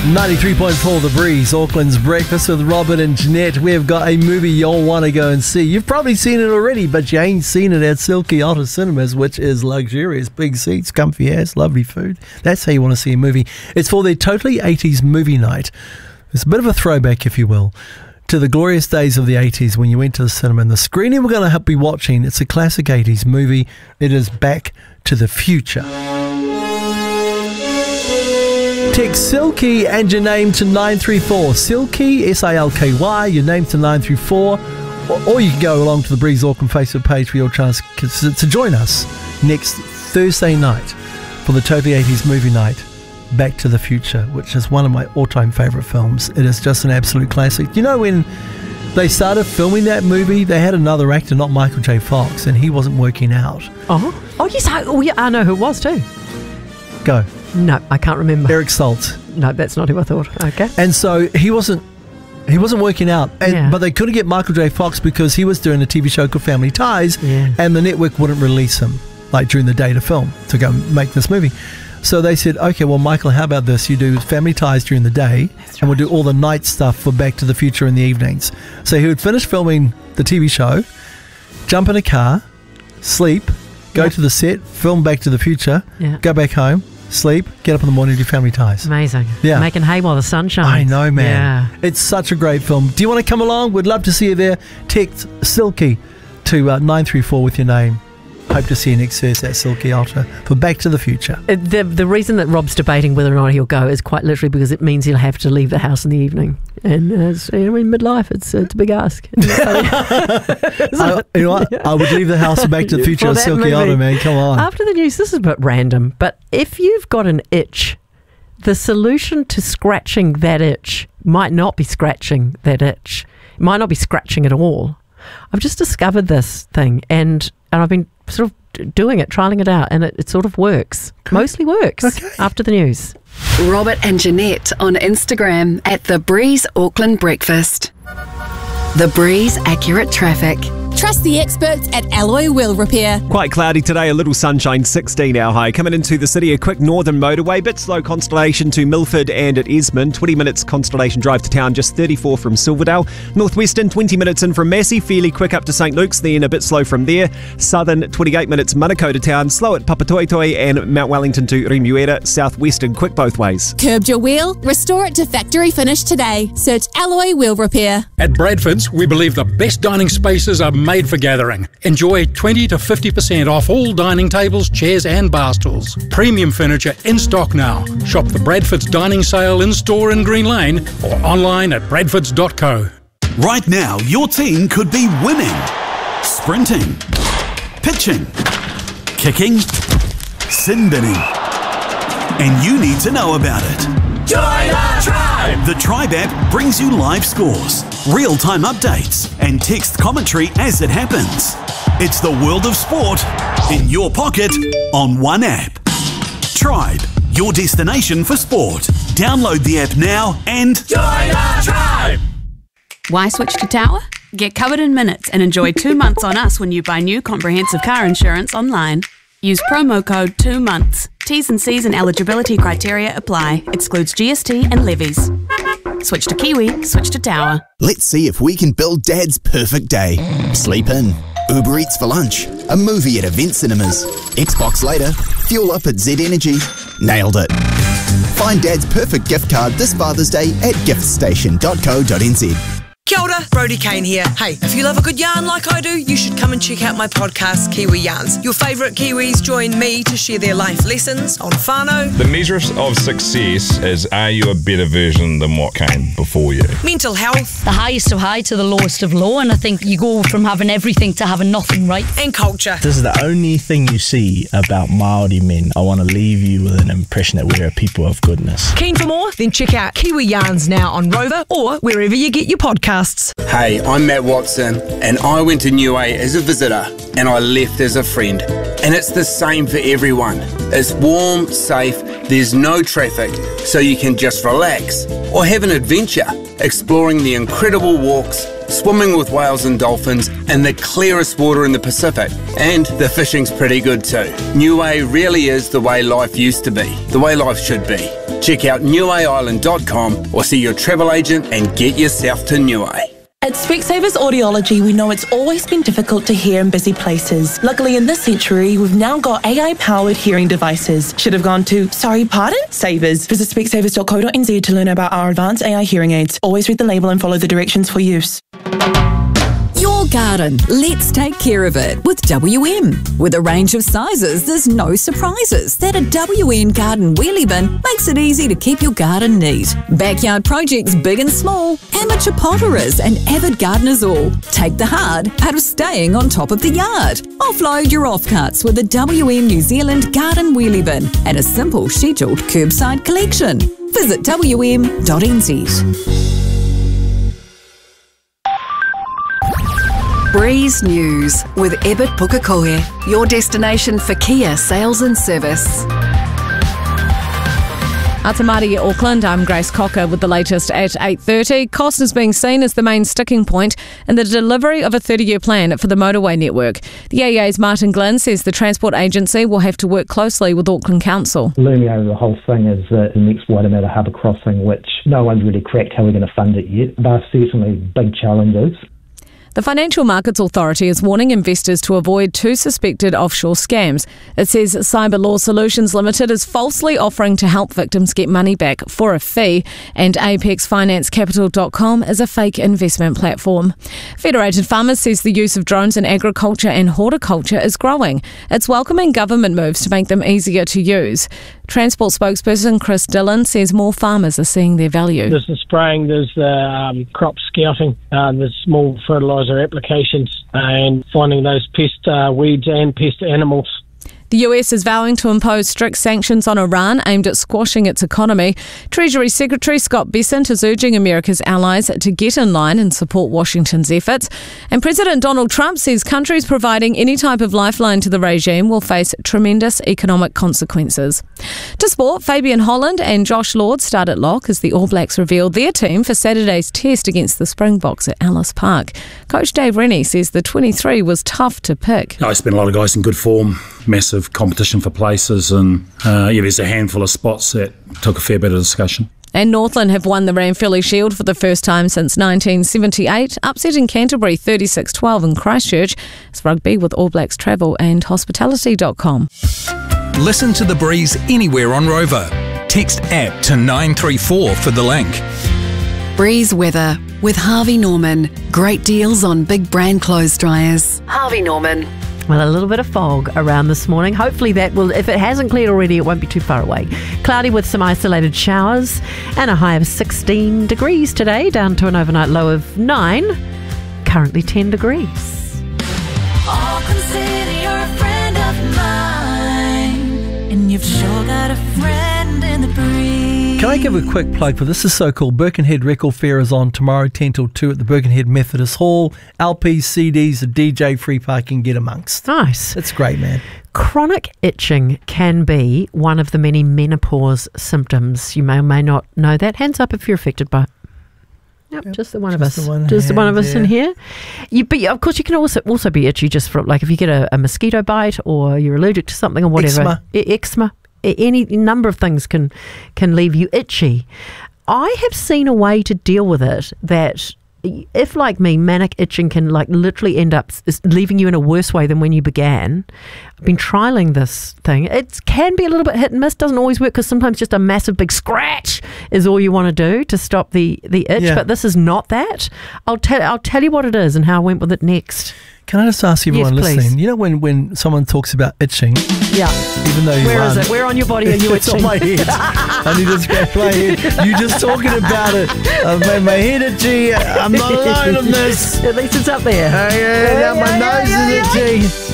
93.4 The Breeze, Auckland's Breakfast with Robert and Jeanette. We've got a movie you'll want to go and see. You've probably seen it already, but you ain't seen it at Silky Otter Cinemas, which is luxurious. Big seats, comfy ass, lovely food. That's how you want to see a movie. It's for their Totally 80s movie night. It's a bit of a throwback, if you will, to the glorious days of the 80s when you went to the cinema. And the screening we're going to be watching, it's a classic 80s movie. It is Back to the Future. Text Silky and your name to 934. Silky, S-A-L-K-Y, your name to 934. Or you can go along to the Breeze Auckland Facebook page for your chance to join us next Thursday night for the Totally 80s movie night, Back to the Future, which is one of my all-time favourite films. It is just an absolute classic. You know, when they started filming that movie, they had another actor, not Michael J. Fox, and he wasn't working out. Oh yes, I know who it was too. Go. No, I can't remember. Eric Stoltz. No, that's not who I thought. Okay. And so he wasn't working out, but they couldn't get Michael J. Fox because he was doing a TV show called Family Ties, and the network wouldn't release him like during the day to film to go make this movie. So they said, okay, well, Michael, how about this? You do Family Ties during the day, and we'll do all the night stuff for Back to the Future in the evenings. So he would finish filming the TV show, jump in a car, sleep, go to the set, film Back to the Future, go back home, sleep, get up in the morning, do Family Ties. Amazing. Yeah. Making hay while the sun shines. I know, man. Yeah. It's such a great film. Do you want to come along? We'd love to see you there. Text Silky to 934 with your name. Hope to see you next Thursday at Silky Otter for Back to the Future. The reason that Rob's debating whether or not he'll go is quite literally because it means he'll have to leave the house in the evening. And in midlife, it's a big ask. You know what? I would leave the house for Back to the Future at Silky Otter, man. Come on. After the news, this is a bit random, but if you've got an itch, the solution to scratching that itch might not be scratching that itch. It might not be scratching at all. I've just discovered this thing, and I've been sort of doing it, trialing it out, and it sort of works. Mostly works. Okay. After the news. Robert and Jeanette on Instagram at The Breeze Auckland Breakfast. The Breeze Accurate Traffic. Trust the experts at Alloy Wheel Repair. Quite cloudy today, a little sunshine, 16 our high. Coming into the city, a quick northern motorway, bit slow Constellation to Milford and at Esmond. 20 minutes Constellation Drive to town, just 34 from Silverdale. Northwestern, 20 minutes in from Massey, fairly quick up to St Luke's, then a bit slow from there. Southern, 28 minutes Manukau to town, slow at Papatoetoe and Mount Wellington to Remuera. Southwestern, quick both ways. Curbed your wheel? Restore it to factory finish today. Search Alloy Wheel Repair. At Bradford's, we believe the best dining spaces are made for gathering. Enjoy 20 to 50% off all dining tables, chairs and bar stools. Premium furniture in stock now. Shop the Bradford's dining sale in store in Green Lane or online at bradfords.co. Right now, your team could be winning, sprinting, pitching, kicking, sin binning. And you need to know about it. Join our tribe! The Tribe app brings you live scores, real-time updates, and text commentary as it happens. It's the world of sport in your pocket on one app. Tribe, your destination for sport. Download the app now and join our tribe! Why switch to Tower? Get covered in minutes and enjoy 2 months on us when you buy new comprehensive car insurance online. Use promo code 2 months. T's and C's and eligibility criteria apply. Excludes GST and levies. Switch to Kiwi, switch to Tower. Let's see if we can build Dad's perfect day. Sleep in, Uber Eats for lunch, a movie at Event Cinemas, Xbox later, fuel up at Z Energy. Nailed it. Find Dad's perfect gift card this Father's Day at giftstation.co.nz. Kia ora, Brodie Kane here. Hey, if you love a good yarn like I do, you should come and check out my podcast, Kiwi Yarns. Your favourite Kiwis join me to share their life lessons on whānau. The measure of success is, are you a better version than what came before you? Mental health. The highest of high to the lowest of low, and I think you go from having everything to having nothing, right? And culture. This is the only thing you see about Māori men. I want to leave you with an impression that we're a people of goodness. Keen for more? Then check out Kiwi Yarns now on Rover or wherever you get your podcasts. Hey, I'm Matt Watson, and I went to Niue as a visitor, and I left as a friend. And it's the same for everyone. It's warm, safe, there's no traffic, so you can just relax or have an adventure, exploring the incredible walks, swimming with whales and dolphins, and the clearest water in the Pacific. And the fishing's pretty good too. Niue really is the way life used to be, the way life should be. Check out newayisland.com or see your travel agent and get yourself to Niue. At Specsavers Audiology, we know it's always been difficult to hear in busy places. Luckily, in this century, we've now got AI-powered hearing devices. Should have gone to, sorry, pardon? Savers. Visit specsavers.co.nz to learn about our advanced AI hearing aids. Always read the label and follow the directions for use. Your garden, let's take care of it with WM. With a range of sizes, there's no surprises. That a WM garden wheelie bin makes it easy to keep your garden neat. Backyard projects big and small, amateur potterers and avid gardeners all. Take the hard out of staying on top of the yard. Offload your offcuts with a WM New Zealand garden wheelie bin and a simple scheduled curbside collection. Visit wm.nz. Breeze News with Ebert Pukekohe, your destination for Kia sales and service. Atamari, Auckland. I'm Grace Cocker with the latest at 8:30. Cost is being seen as the main sticking point in the delivery of a 30-year plan for the motorway network. The AEA's Martin Glynn says the Transport Agency will have to work closely with Auckland Council. Looming over the whole thing is the next Waitemata Harbour crossing, which no one's really cracked how we're going to fund it yet. There are certainly big challenges. The Financial Markets Authority is warning investors to avoid two suspected offshore scams. It says Cyber Law Solutions Limited is falsely offering to help victims get money back for a fee, and ApexFinanceCapital.com is a fake investment platform. Federated Farmers says the use of drones in agriculture and horticulture is growing. It's welcoming government moves to make them easier to use. Transport spokesperson Chris Dillon says more farmers are seeing their value. There's the spraying, there's the crop scouting, the small fertiliser applications, and finding those pest weeds and pest animals. The US is vowing to impose strict sanctions on Iran aimed at squashing its economy. Treasury Secretary Scott Bessent is urging America's allies to get in line and support Washington's efforts. And President Donald Trump says countries providing any type of lifeline to the regime will face tremendous economic consequences. To sport, Fabian Holland and Josh Lord start at lock as the All Blacks revealed their team for Saturday's test against the Springboks at Ellis Park. Coach Dave Rennie says the 23 was tough to pick. I spent a lot of guys in good form, massive competition for places, and there's a handful of spots that took a fair bit of discussion. And Northland have won the Ranfurly Shield for the first time since 1978, upsetting Canterbury 36-12 in Christchurch. It's rugby with All Blacks Travel and Hospitality.com. Listen to The Breeze anywhere on Rover. Text app to 934 for the link. Breeze weather with Harvey Norman. Great deals on big brand clothes dryers. Harvey Norman. Well, a little bit of fog around this morning. Hopefully that will, if it hasn't cleared already, it won't be too far away. Cloudy with some isolated showers and a high of 16 degrees today, down to an overnight low of 9. Currently 10 degrees. Auckland City, you're a friend of mine, and you've sure got a friend in the breeze. Can I give a quick plug for this? Is so cool. Birkenhead Record Fair is on tomorrow, 10 till 2 at the Birkenhead Methodist Hall. LPs, CDs, a DJ, free parking, get amongst. Nice. It's great, man. Chronic itching can be one of the many menopause symptoms. You may or may not know that. Hands up if you're affected by it. Yep, just the one of us. Just the one of us in here. But of course, you can also be itchy just from, like, if you get a mosquito bite or you're allergic to something or whatever. Eczema. Any number of things can leave you itchy. I have seen a way to deal with it that, if like me, manic itching can like literally end up leaving you in a worse way than when you began. I've been trialing this thing. It can be a little bit hit and miss. Doesn't always work because sometimes just a massive big scratch is all you want to do to stop the itch. Yeah. But this is not that. I'll tell you what it is and how I went with it next. Can I just ask everyone listening? You know when someone talks about itching? Yeah. Even though where is it? Where on your body are you itching? It's on my head. I need to scratch my head. You just talking about it. I've made my head itchy. I'm not alone on this. At least it's up there. My nose is itchy.